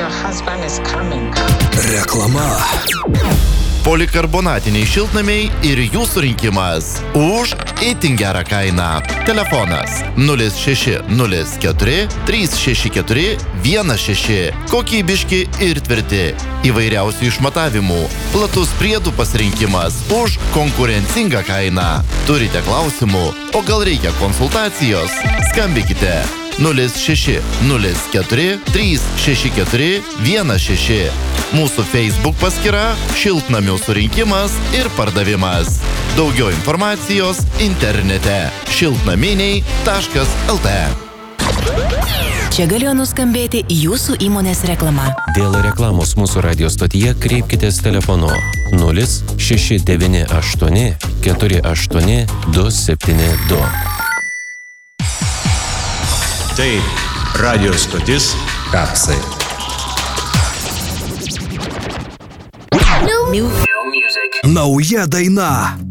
your husband is coming. Reklama. Polikarbonatiniai šiltnamiai ir jūsų rinkimas už itin gerą kainą. Telefonas 0604 364 16. Kokybiški ir tvirti. Įvairiausių išmatavimų. Platus priedų pasirinkimas už konkurencingą kainą. Turite klausimų, o gal reikia konsultacijos? Skambikite 0604 364 16. Mūsų Facebook paskyra Šiltnamių surinkimas ir pardavimas. Daugiau informacijos internete šiltnaminiai.lt. Čia galėjo nuskambėti jūsų įmonės reklama. Dėl reklamos mūsų radio stotyje kreipkitės telefonu 0698 48 272. Tai radio stotis Kapsai. New music. Nauja daina.